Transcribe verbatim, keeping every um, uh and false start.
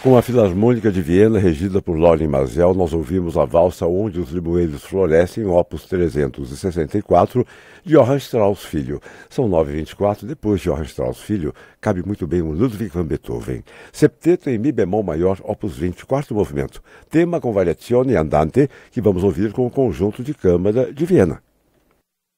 Com a Filarmônica de Viena, regida por Lorin Maazel, nós ouvimos a valsa Onde os Limoeiros Florescem, opus trezentos e sessenta e quatro, de Johann Strauss Filho. São nove e vinte e quatro, depois de Johann Strauss Filho, cabe muito bem um Ludwig van Beethoven. Septeto em Mi bemol maior, opus vinte, quarto movimento. Tema com variazione andante, que vamos ouvir com o conjunto de câmara de Viena.